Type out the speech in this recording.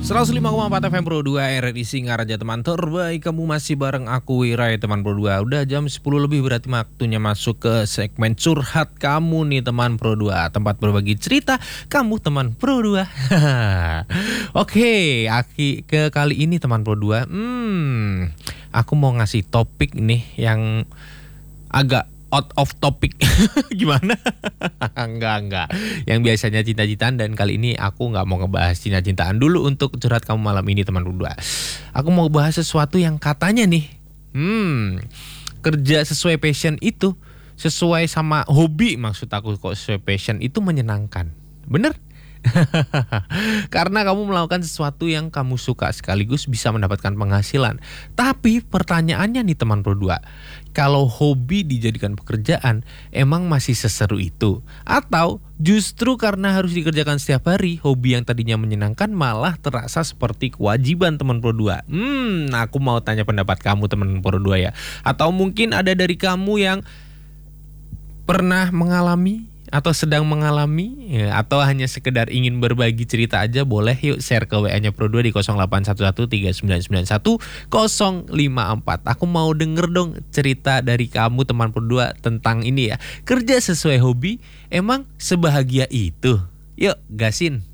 105,4 FM Pro 2 RRI Singaraja teman terbaik. Kamu masih bareng aku Wira ya teman Pro 2. Udah jam 10 lebih berarti waktunya masuk ke segmen curhat kamu nih teman Pro 2. Tempat berbagi cerita kamu teman Pro 2. Oke, ke kali ini teman Pro 2. Aku mau ngasih topik nih yang agak out of topic. Gimana? Enggak. Yang biasanya cinta-cintaan, dan kali ini aku nggak mau ngebahas cinta-cintaan dulu untuk curhat kamu malam ini teman berdua. Aku mau bahas sesuatu yang katanya nih, kerja sesuai passion itu, sesuai sama hobi, maksud aku kok sesuai passion itu menyenangkan. Bener? Karena kamu melakukan sesuatu yang kamu suka sekaligus bisa mendapatkan penghasilan. Tapi pertanyaannya nih teman Pro 2, kalau hobi dijadikan pekerjaan, emang masih seseru itu? Atau justru karena harus dikerjakan setiap hari, hobi yang tadinya menyenangkan malah terasa seperti kewajiban teman Pro 2? Aku mau tanya pendapat kamu teman Pro 2 ya. Atau mungkin ada dari kamu yang pernah mengalami atau sedang mengalami ya, atau hanya sekedar ingin berbagi cerita aja, boleh yuk share ke WA-nya Pro 2 di 08113991 054. Aku mau denger dong cerita dari kamu teman Pro 2 tentang ini ya, kerja sesuai hobi emang sebahagia itu. Yuk gasin.